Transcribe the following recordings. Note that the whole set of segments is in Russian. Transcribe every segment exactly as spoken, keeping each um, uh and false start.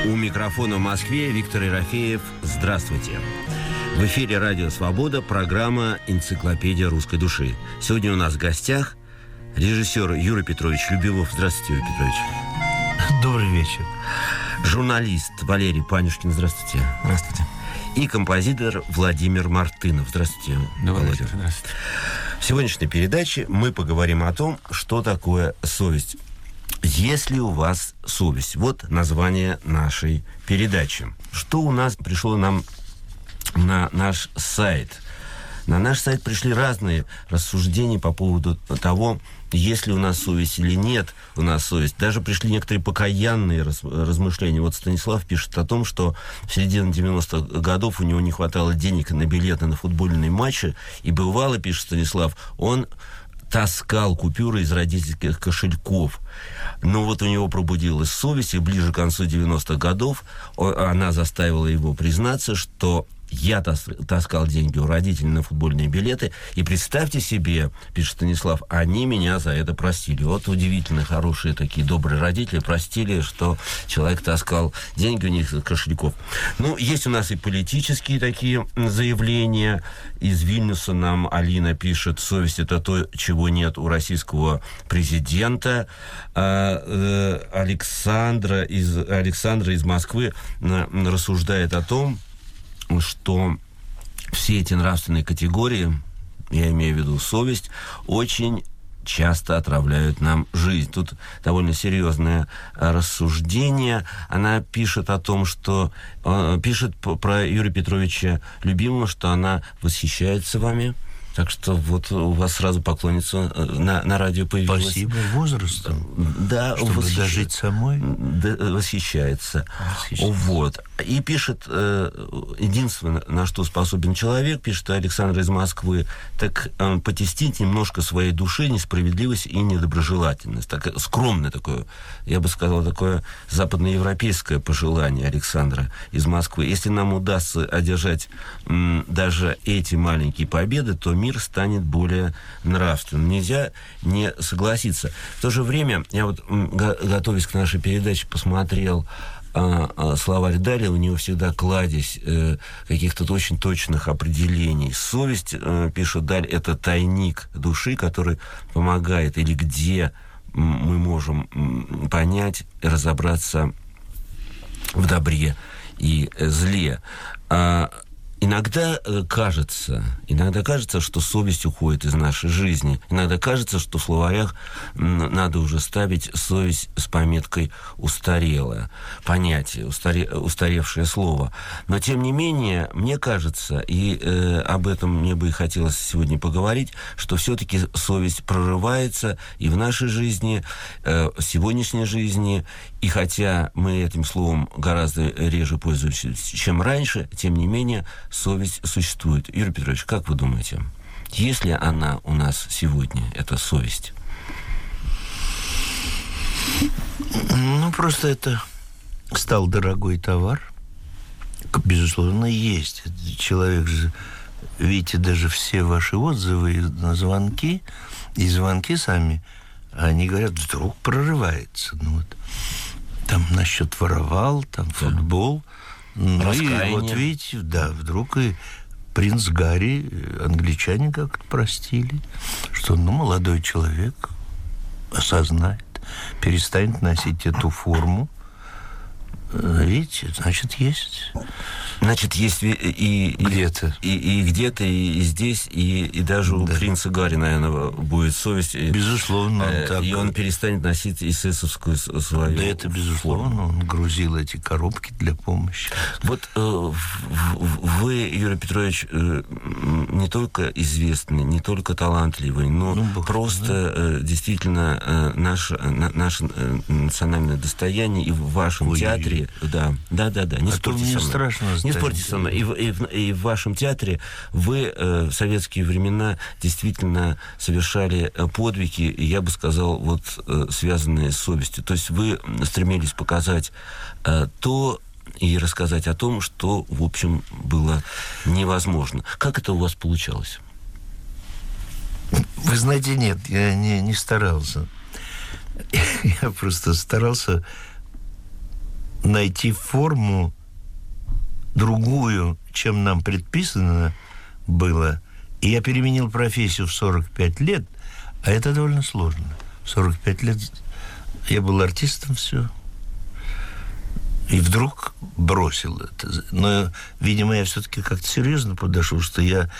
У микрофона в Москве Виктор Ерофеев. Здравствуйте. В эфире «Радио Свобода», программа «Энциклопедия русской души». Сегодня у нас в гостях режиссер Юрий Петрович Любимов. Здравствуйте, Юрий Петрович. Добрый вечер. Журналист Валерий Панюшкин. Здравствуйте. Здравствуйте. И композитор Владимир Мартынов. Здравствуйте, Добрый Володя. вечер. Здравствуйте. В сегодняшней передаче мы поговорим о том, что такое совесть. Есть ли у вас совесть? Вот название нашей передачи. Что у нас пришло нам на наш сайт? На наш сайт пришли разные рассуждения по поводу того, есть ли у нас совесть или нет у нас совесть. Даже пришли некоторые покаянные раз, размышления. Вот Станислав пишет о том, что в середине девяностых годов у него не хватало денег на билеты на футбольные матчи. И бывало, пишет Станислав, он таскал купюры из родительских кошельков. Но вот у него пробудилась совесть, и ближе к концу девяностых годов она заставила его признаться, что я таскал деньги у родителей на футбольные билеты, и представьте себе, пишет Станислав, они меня за это простили. Вот удивительно хорошие такие добрые родители простили, что человек таскал деньги у них из кошельков. Ну, есть у нас и политические такие заявления. Из Вильнюса нам Алина пишет, совесть – это то, чего нет у российского президента. А, э, Александра, из, Александра из Москвы рассуждает о том, что все эти нравственные категории, я имею в виду совесть, очень часто отравляют нам жизнь. Тут довольно серьезное рассуждение. Она пишет о том, что... Э, пишет про Юрия Петровича Любимого, что она восхищается вами. Так что вот у вас сразу поклонница на, на радио появилась. Спасибо возрасту. Да, чтобы восхищ... дожить самой. Да, восхищается. восхищается. Вот. И пишет, э, единственное, на что способен человек, пишет Александр из Москвы, так э, потестить немножко своей души несправедливость и недоброжелательность. Так, скромное такое, я бы сказал, такое западноевропейское пожелание Александра из Москвы. Если нам удастся одержать м, даже эти маленькие победы, то мир станет более нравственным. Нельзя не согласиться. В то же время, я вот, готовясь к нашей передаче, посмотрел а, а, словарь Даля, у него всегда кладезь э, каких-то очень точных определений. Совесть, э, пишет Даль, это тайник души, который помогает, или где мы можем понять, разобраться в добре и зле. А, Иногда кажется, иногда кажется, что совесть уходит из нашей жизни. Иногда кажется, что в словарях надо уже ставить совесть с пометкой «устарелое». Понятие, устаре, устаревшее слово. Но, тем не менее, мне кажется, и э, об этом мне бы и хотелось сегодня поговорить, что все-таки совесть прорывается и в нашей жизни, э, в сегодняшней жизни. И хотя мы этим словом гораздо реже пользуемся, чем раньше, тем не менее, совесть существует. Юрий Петрович, как вы думаете, есть ли она у нас сегодня, эта совесть? Ну, просто это стал дорогой товар. Безусловно, есть. Человек же... Видите, даже все ваши отзывы на звонки, и звонки сами, они говорят, вдруг прорывается. Ну, вот. Там насчет воровал, там да. Футбол. Ну и вот видите, да, вдруг и принц Гарри, англичане как-то простили, что, ну, молодой человек осознает, перестанет носить эту форму. Видите, значит, есть. Значит, есть и, и где-то. И, и где-то, и, и здесь, и, и даже у да. принца Гарри, наверное, будет совесть. Безусловно. Э, так... И он перестанет носить эсэсовскую свою Да, это безусловно. Форму. Он грузил эти коробки для помощи. Вот э, вы, Юрий Петрович, э, не только известный, не только талантливый, но ну, просто да. э, действительно э, наше, на, наше э, национальное достояние, и в вашем Ой, театре. Да, да, да, да. Не а спорьте мне со мной. Страшно не спорьте со мной. И, и, и в вашем театре вы э, в советские времена действительно совершали подвиги, и я бы сказал, вот э, связанные с совестью. То есть вы стремились показать э, то и рассказать о том, что, в общем, было невозможно. Как это у вас получалось? Вы знаете, нет, я не, не старался. Я просто старался найти форму другую, чем нам предписано было. И я переменил профессию в сорок пять лет, а это довольно сложно. В сорок пять лет я был артистом, все. И вдруг бросил это. Но, видимо, я все-таки как-то серьезно подошел, что я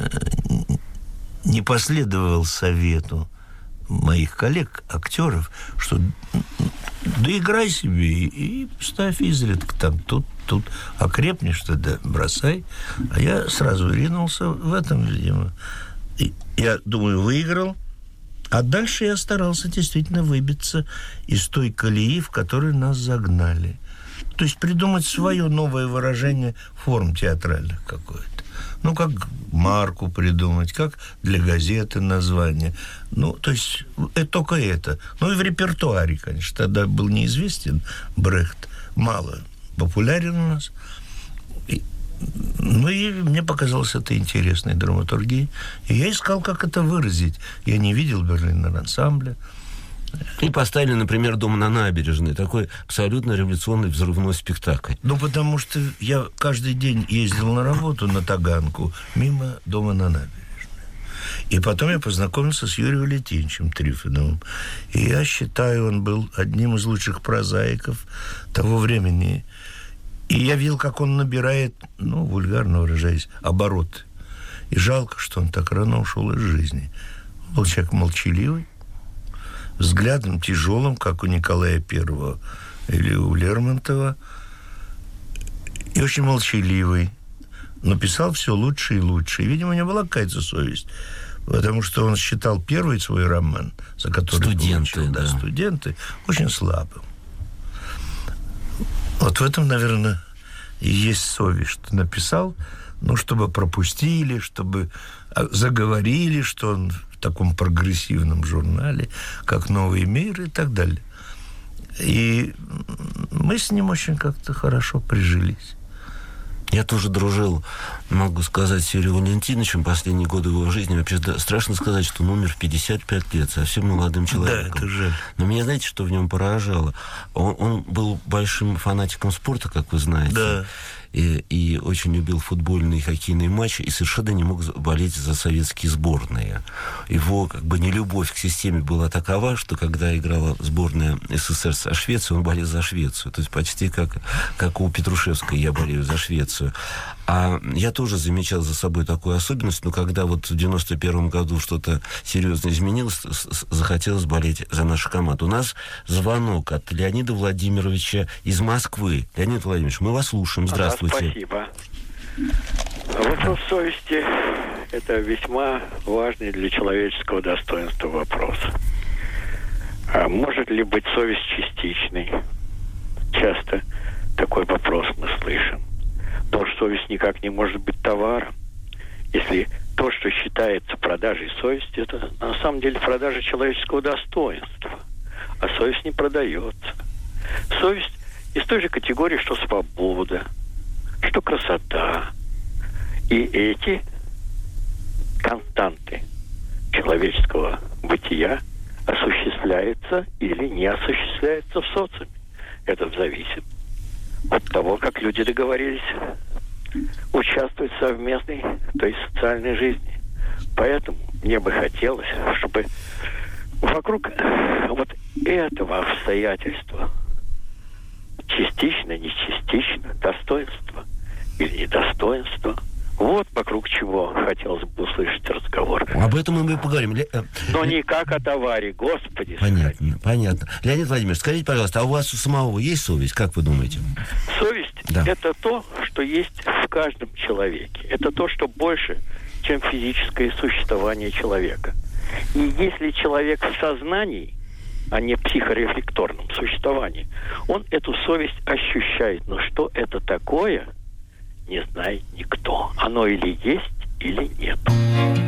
не последовал совету моих коллег, актеров, что да играй себе и ставь изредка там, тут, тут окрепнешь, тогда бросай. А я сразу ринулся в этом, видимо. И я думаю, выиграл. А дальше я старался действительно выбиться из той колеи, в которой нас загнали. То есть придумать свое новое выражение форм театральных какое-то. Ну, как марку придумать, как для газеты название. Ну, то есть это только это. Ну, и в репертуаре, конечно. Тогда был неизвестен Брехт. Мало популярен у нас. И, ну, и мне показалось это интересной драматургией. И я искал, как это выразить. Я не видел Берлинер ансамбля. И поставили, например, «Дом на набережной». Такой абсолютно революционный взрывной спектакль. Ну, потому что я каждый день ездил на работу на Таганку мимо Дома на набережной. И потом я познакомился с Юрием Валентиновичем Трифоновым. И я считаю, он был одним из лучших прозаиков того времени. И я видел, как он набирает, ну, вульгарно выражаясь, обороты. И жалко, что он так рано ушел из жизни. Он был человек молчаливый, взглядом тяжелым, как у Николая Первого или у Лермонтова, и очень молчаливый, но писал все лучше и лучше. И, видимо, у него была какая-то совесть, потому что он считал первый свой роман, за который «Студенты», получил, да, да. «Студенты», очень слабым. Вот в этом, наверное, и есть совесть, что написал, ну, чтобы пропустили, чтобы заговорили, что он в таком прогрессивном журнале, как «Новый мир» и так далее. И мы с ним очень как-то хорошо прижились. Я тоже дружил, могу сказать, с Юрием Валентиновичем последние годы его жизни. Вообще, да, страшно сказать, что он умер в пятьдесят пять лет, совсем молодым человеком. Да, это жаль. Но меня, знаете, что в нем поражало? Он, он был большим фанатиком спорта, как вы знаете. Да. И, и очень любил футбольные и хоккейные матчи, и совершенно не мог болеть за советские сборные. Его как бы нелюбовь к системе была такова, что когда играла сборная СССР со Швецией, он болел за Швецию. То есть почти как, как у Петрушевской я болею за Швецию. А я тоже замечал за собой такую особенность, но когда вот в девяносто первом году что-то серьезно изменилось, захотелось болеть за нашу команду. У нас звонок от Леонида Владимировича из Москвы. Леонид Владимирович, мы вас слушаем. Здравствуйте. Спасибо. Вопрос совести – это весьма важный для человеческого достоинства вопрос. А может ли быть совесть частичной? Часто такой вопрос мы слышим. Потому что совесть никак не может быть товаром. Если то, что считается продажей совести, это на самом деле продажа человеческого достоинства. А совесть не продается. Совесть из той же категории, что свобода, что красота. И эти константы человеческого бытия осуществляются или не осуществляются в социуме. Это зависит от того, как люди договорились участвовать в совместной, то есть социальной жизни. Поэтому мне бы хотелось, чтобы вокруг вот этого обстоятельства, частично, не частично, достоинство или недостоинство, вот вокруг чего хотелось бы услышать разговор. Об этом мы и поговорим. Ле... Но не как о товаре, Господи. Понятно, сохрани. понятно. Леонид Владимирович, скажите, пожалуйста, а у вас у самого есть совесть? Как вы думаете? Совесть Да. – это то, что есть в каждом человеке. Это то, что больше, чем физическое существование человека. И если человек в сознании, а не психорефлекторном существовании, он эту совесть ощущает. Но что это такое, не знает никто. Оно или есть, или нет.